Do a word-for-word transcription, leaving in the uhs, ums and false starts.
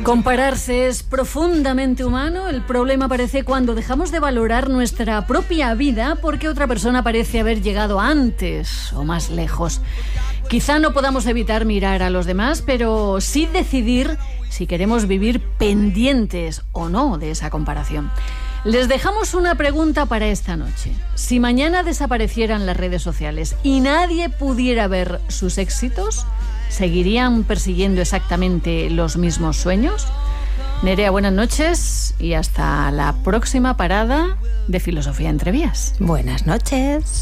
Compararse es profundamente humano. El problema aparece cuando dejamos de valorar nuestra propia vida porque otra persona parece haber llegado antes o más lejos. Quizá no podamos evitar mirar a los demás, pero sí decidir si queremos vivir pendientes o no de esa comparación. Les dejamos una pregunta para esta noche. Si mañana desaparecieran las redes sociales y nadie pudiera ver sus éxitos, ¿seguirían persiguiendo exactamente los mismos sueños? Nerea, buenas noches y hasta la próxima parada de Filosofía entre Vías. Buenas noches.